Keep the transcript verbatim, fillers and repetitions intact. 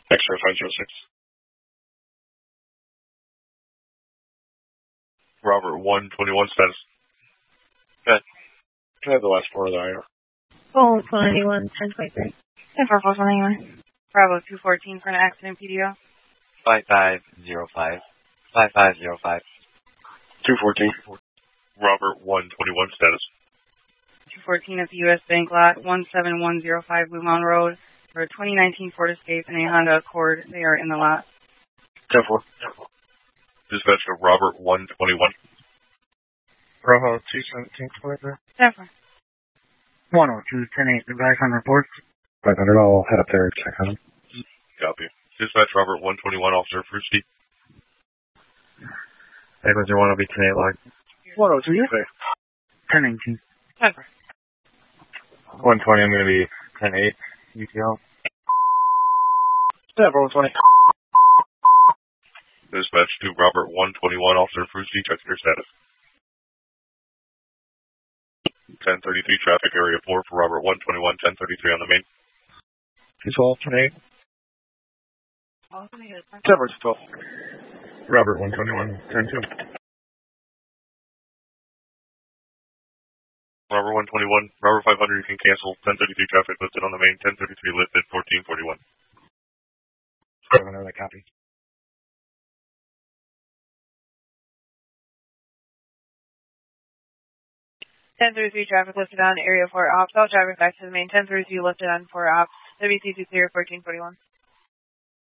X-ray five zero six. Robert one twenty-one status. Good. Can I have the last four of the I R? Oh, four ninety-one, ten twenty-three. ten four four ninety-one. Bravo two fourteen for an accident P D O. five five zero five. five five zero five. two fourteen. Robert one twenty-one status. two fourteen at the U S Bank lot, one seven one zero five Blue Mountain Road, for a twenty nineteen Ford Escape and a Honda Accord. They are in the lot. ten four. Dispatch to Robert one twenty-one. Bravo two seventeen twenty-three. ten four. one oh two, ten eight, advise on report. five hundred, I'll head up there and check on him. Copy. Dispatch Robert one twenty-one, Officer Frusti. Edwards, you want to be ten eight line. one oh two, you say? ten eighteen. ten four. one twenty, I'm going to be ten eight, U T L. Yeah, one twenty. Dispatch to Robert one twenty-one, Officer Frusti, check your status. ten thirty-three, traffic area four for Robert one twenty-one, ten thirty-three on the main. two twelve, ten eight. Severance twelve. Robert one twenty-one, ten two. Robert one twenty-one, Robert five hundred, you can cancel. ten thirty-three traffic listed on the main, ten thirty-three listed, fourteen forty-one. five hundred, I copy. ten thirty-three traffic listed on area four ops. All drivers back to the main. ten thirty-three listed on four ops. W C two clear, fourteen forty-one.